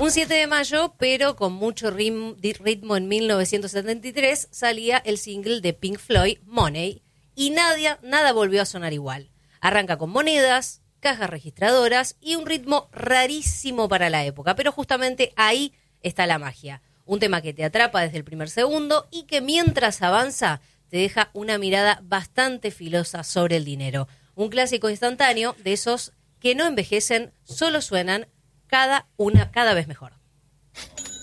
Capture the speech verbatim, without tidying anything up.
Un siete de mayo, pero con mucho rim- ritmo, en mil novecientos setenta y tres salía el single de Pink Floyd, Money, y nada, nada volvió a sonar igual. Arranca con monedas, cajas registradoras y un ritmo rarísimo para la época, pero justamente ahí está la magia. Un tema que te atrapa desde el primer segundo y que mientras avanza te deja una mirada bastante filosa sobre el dinero. Un clásico instantáneo de esos que no envejecen, solo suenan cada una cada vez mejor.